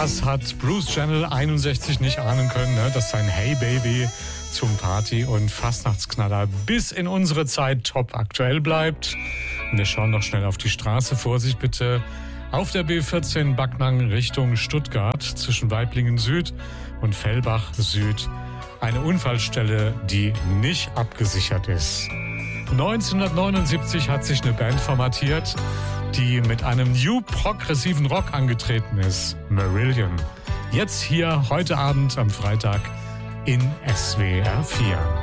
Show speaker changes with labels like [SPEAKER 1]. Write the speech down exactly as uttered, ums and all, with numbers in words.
[SPEAKER 1] Das hat Bruce Channel einundsechzig nicht ahnen können, ne? Dass sein Hey Baby zum Party- und Fastnachtsknaller bis in unsere Zeit top aktuell bleibt. Und wir schauen noch schnell auf die Straße. Vorsicht bitte. Auf der B vierzehn Backnang Richtung Stuttgart zwischen Weiblingen Süd und Fellbach Süd eine Unfallstelle, die nicht abgesichert ist. neunzehnhundertneunundsiebzig hat sich eine Band formatiert, die mit einem New Progressiven Rock angetreten ist, Marillion. Jetzt hier heute Abend am Freitag in S W R vier.